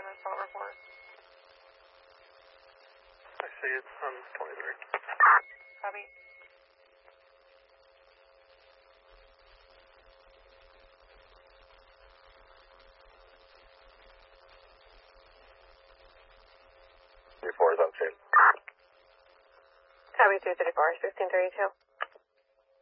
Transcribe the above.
assault report. I see it on 23. Copy. Three four is on scene. Copy 234, 1632.